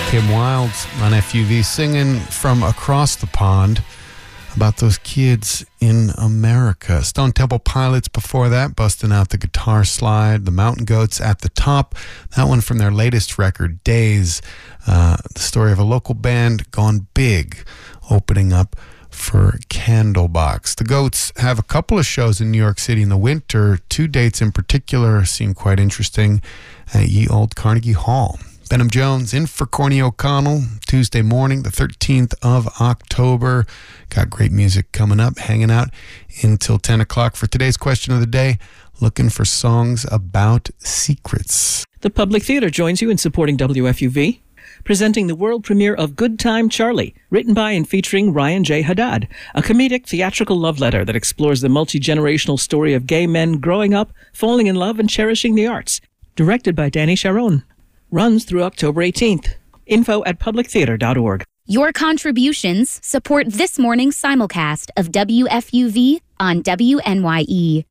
Kim Wilde on FUV singing from across the pond about those kids in America. Stone Temple Pilots before that, busting out the guitar slide. The Mountain Goats at the top. That one from their latest record, Days. The story of a local band gone big, opening up for Candlebox. The Goats have a couple of shows in New York City in the winter. 2 dates in particular seem quite interesting at Ye Old Carnegie Hall. Benham Jones in for Corny O'Connell Tuesday morning, the 13th of October. Got great music coming up, hanging out until 10 o'clock for today's question of the day, looking for songs about secrets. The Public Theater joins you in supporting WFUV, presenting the world premiere of Good Time Charlie, written by and featuring Ryan J. Haddad, a comedic theatrical love letter that explores the multi-generational story of gay men growing up, falling in love, and cherishing the arts. Directed by Danny Sharon. Runs through October 18th. Info at publictheater.org. Your contributions support this morning's simulcast of WFUV on WNYE.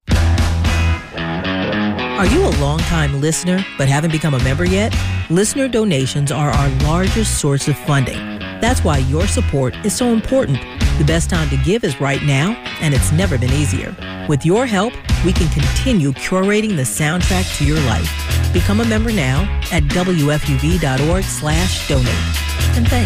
Are you a longtime listener but haven't become a member yet? Listener donations are our largest source of funding. That's why your support is so important. The best time to give is right now, and it's never been easier. With your help, we can continue curating the soundtrack to your life. Become a member now at WFUV.org/donate. And thanks.